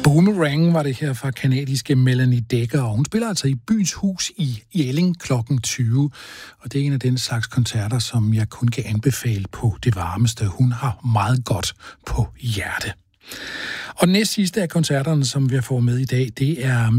Boomerang var det her fra kanadiske Melanie Dekker, og hun spiller altså i Byens Hus i Jelling klokken 20. Og det er en af den slags koncerter, som jeg kun kan anbefale på det varmeste. Hun har meget godt på hjerte. Og den næst sidste af koncerterne, som vi får med i dag, det er